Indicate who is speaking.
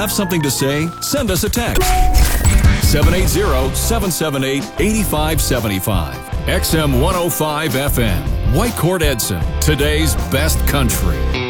Speaker 1: Have something to say? Send us a text. 780-778-8575. XM 105 FM. Whitecourt Edson. Today's best country.